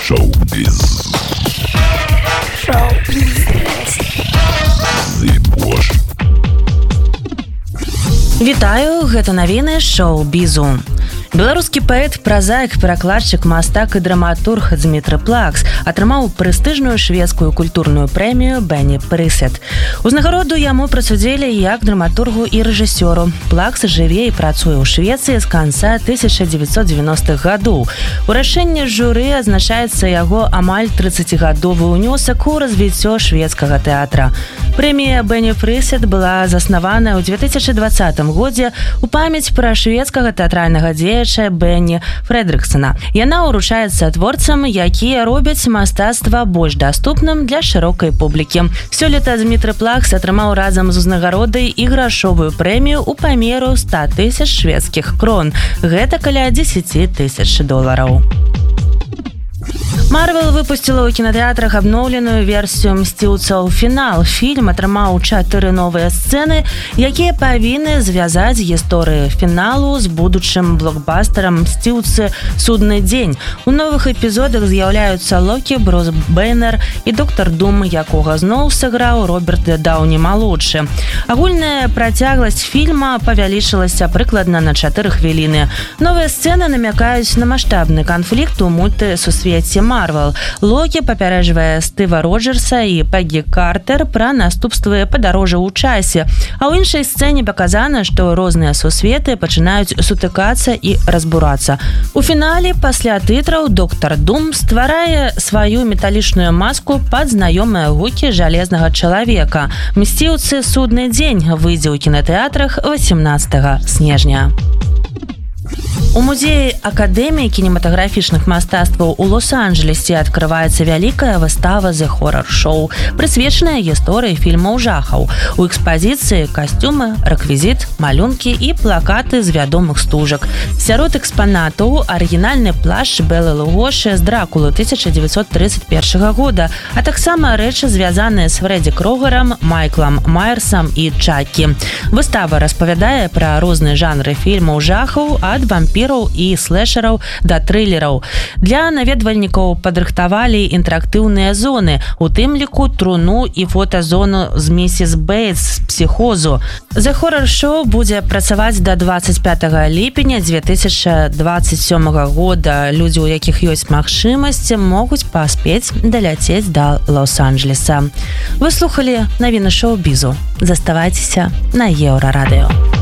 Шоу-биз. Вітаю, гэта навіны шоу-бізу. Беларускі паэт, празаік, перакладчык, мастак і драматург Дмітрый Плакс атрымаў прэстыжную шведскую культурную прэмію Бенні Прысед. Узнагароду яму прысудзілі як драматургу і рэжысёру. Плакс жыве і працуе ў Швецыі з канца 1990-х гадоў. У рашэнні журы адзначаецца яго амаль 30-гадовы ўнёсак у развіццё шведскага тэатра. Прэмія Бенні Прысед была заснаваная ў 2020 годзе ў памяць пра шведскага тэатральнага дзеяча Бенні Фрэдрыксона. Яна ўручаецца творцам, якія робяць мастацтва больш даступным для шырокай публікі. Сёлета Дмітрый Плакс атрымаў разам з узнагародай і грашовую прэмію ў памеру 100 000 шведскіх крон. Гэта каля 10 000 долараў. Марвел выпусціла ў кінатэатрах абноўленую версію «Мсціўцаў. Фінал». Фільм атрымаў 4 новыя сцэны, якія павінны звязаць гісторыю фіналу з будучым блокбастарам «Мсціўцы. Судны дзень». У новых эпізодах з'яўляюцца Локі, Брюс Бэннер і доктар Дум, якога зноў сыграў Роберт Даўні-малодшы. Агульная працягласць фільма павялічылася прыкладна на 4 хвіліны. Новыя сцэны намякаюць на маштабны канфлікт у мультысусвеце Марвел. Локі папярэджвае Стыва Роджерса і Пегі Картер пра наступствы падарожжа ў часе, а ў іншай сцэне паказана, што розныя сусветы пачынаюць сутыкацца і разбурацца. У фінале пасля тытраў доктар Дум стварае сваю металічную маску пад знаёмыя гукі жалезнага чалавека. «Мсціўцы. Судны дзень» выйдзе ў кінатэатрах 18 снежня. У музеі Акадэміі кінематаграфічных мастацтваў у Лос-Анджелесе адкрываецца вялікая выстава «The Horror Show», прысвечаная гісторыі фільмаў жахаў. У экспазіцыі касцюмы, рэквізіт, малюнкі і плакаты з вядомых стужак. Сярод экспанатаў арыгінальны плашч Бэлы Лугошы з «Дракулы» 1931 года, а таксама рэчы, звязаныя з Фрэдзі Кругерам, Майклам Майерсам і Чакі. Выстава распавядае пра розныя жанры фільмаў жахаў, ад вампіраў і слэшераў да трылераў. Для наведвальнікаў падрыхтавалі інтэрактыўныя зоны, у тым ліку труну і фотазону з місіс Бейтс з «Псіхозу». «The Horror Show» будзе працаваць да 25 ліпеня 2027 года. Людзі, у якіх ёсць магчымасць, могуць паспець даляцець да Лос-Анджелеса. Вы слухалі навіны шоу-бізу. Заставайцеся на Еўрарадыё.